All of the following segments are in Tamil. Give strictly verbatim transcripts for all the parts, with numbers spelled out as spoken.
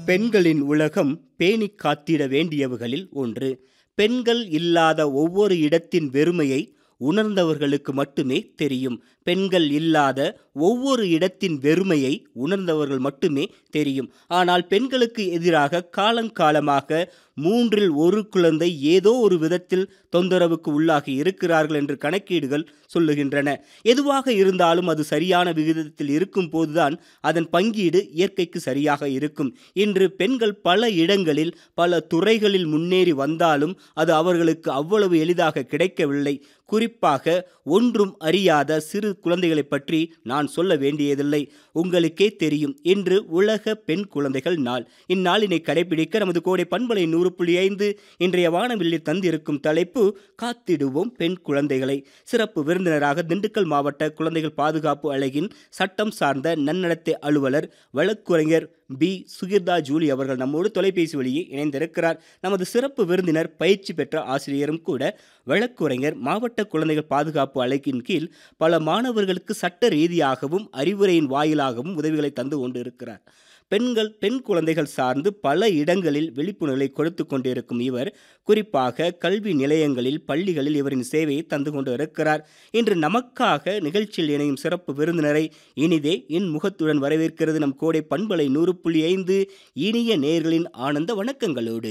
பெண்களின் உலகம் பேணிக் காத்திட வேண்டியவைகளில் ஒன்று. பெண்கள் இல்லாத ஒவ்வொரு இடத்தின் வெறுமையை உணர்ந்தவர்களுக்கு மட்டுமே தெரியும். பெண்கள் இல்லாத ஒவ்வொரு இடத்தின் வெறுமையை உணர்ந்தவர்கள் மட்டுமே தெரியும். ஆனால் பெண்களுக்கு எதிராக காலங்காலமாக மூன்றில் ஒரு குழந்தை ஏதோ ஒரு விதத்தில் தொந்தரவுக்கு உள்ளாகி இருக்கிறார்கள் என்று கணக்கீடுகள் சொல்லுகின்றன. எதுவாக இருந்தாலும் அது சரியான விகிதத்தில் இருக்கும் போதுதான் அதன் பங்கீடு இயற்கைக்கு சரியாக இருக்கும். இன்று பெண்கள் பல இடங்களில் பல துறைகளில் முன்னேறி வந்தாலும் அது அவர்களுக்கு அவ்வளவு எளிதாக கிடைக்கவில்லை. குறிப்பாக ஒன்றும் அறியாத சிறு குழந்தைகளை பற்றி நான் சொல்ல வேண்டியதில்லை. உங்களுக்கே தெரியும், இன்று உலக பெண் குழந்தைகள் நாள். இந்நாளினை கடைபிடிக்க நமது கோடை பண்பலை நூறு புள்ளி ஐந்து இன்றைய வானவில்லில் தந்திருக்கும் தலைப்பு காத்திடுவோம் பெண் குழந்தைகளை. சிறப்பு விருந்தினராக திண்டுக்கல் மாவட்ட குழந்தைகள் பாதுகாப்பு அலகின் சட்டம் சார்ந்த நன்னடத்தை அலுவலர் வழக்குரைஞர் பி சுகிர்தா ஜூலி அவர்கள் நம்மோடு தொலைபேசி வழியே இணைந்திருக்கிறார். நமது சிறப்பு விருந்தினர் பயிற்சி பெற்ற ஆசிரியரும் கூட. வழக்குரைஞர் மாவட்ட குழந்தைகள் பாதுகாப்பு அலகின் கீழ் பல மாணவர்களுக்கு சட்ட ரீதியாகவும் அறிவுரையின் வாயிலாகவும் உதவிகளை தந்து கொண்டு இருக்கிறார். பெண்கள் பெண் குழந்தைகள் சார்ந்து பல இடங்களில் விழிப்புணர்வை கொடுத்து கொண்டிருக்கும் இவர் குறிப்பாக கல்வி நிலையங்களில் பள்ளிகளில் இவரின் சேவையை தந்து கொண்டு இருக்கிறார். இன்று நமக்காக நிகழ்ச்சியில் இணையும் சிறப்பு விருந்தினரை இனிதே இன்முகத்துடன் வரவேற்கிறது நம் கோடை பண்பலை நூறு புள்ளி ஐந்து இனிய நேயர்களின் ஆனந்த வணக்கங்களோடு.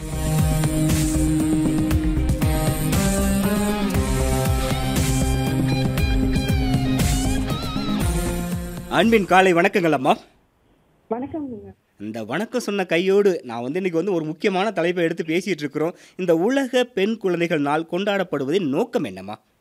அன்பின் காலை வணக்கங்கள் அம்மா. வணக்கம். இந்த வணக்கம் சொன்ன கையோடு நான் வந்து இன்னைக்கு வந்து ஒரு முக்கியமான தலைப்பை எடுத்து பேசிட்டு இருக்கிறோம். இந்த உலக பெண் குழந்தைகள் நாள் கொண்டாடப்படுவதின் நோக்கம் என்னம்மா?